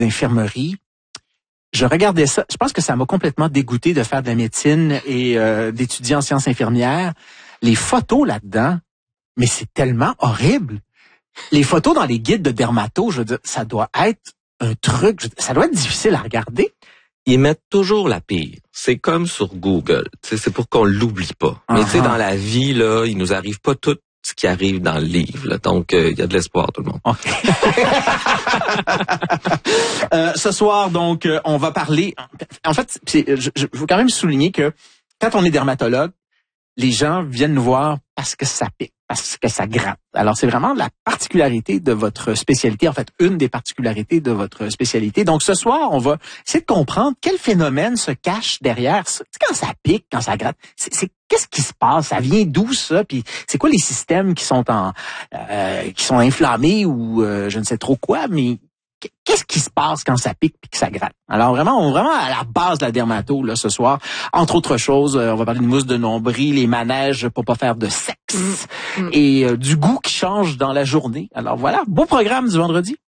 d'infirmerie. Je regardais ça. Je pense que ça m'a complètement dégoûté de faire de la médecine et d'étudier en sciences infirmières. Les photos là-dedans, mais c'est tellement horrible. Les photos dans les guides de dermato, je veux dire, ça doit être un truc, ça doit être difficile à regarder. Ils mettent toujours la pire. C'est comme sur Google. C'est pour qu'on l'oublie pas. Mais tu sais, dans la vie, là, il nous arrive pas tout ce qui arrive dans le livre. Là. Donc, il y a de l'espoir, tout le monde. Okay. Ce soir, donc, on va parler... En fait, je veux quand même souligner que quand on est dermatologue, les gens viennent nous voir parce que ça pique, parce que ça gratte. Alors, c'est vraiment la particularité de votre spécialité, en fait, une des particularités de votre spécialité. Donc, ce soir, on va essayer de comprendre quel phénomène se cache derrière ça. C'est quand ça pique, quand ça gratte, qu'est-ce qui se passe? Ça vient d'où, ça? Puis, c'est quoi les systèmes qui sont qui sont inflammés ou je ne sais trop quoi, mais qu'est-ce qui se passe quand ça pique puis que ça gratte? Alors vraiment à la base de la dermato là ce soir. Entre autres choses, on va parler de mousse de nombril, les manèges pour pas faire de sexe et du goût qui change dans la journée. Alors voilà, beau programme du vendredi.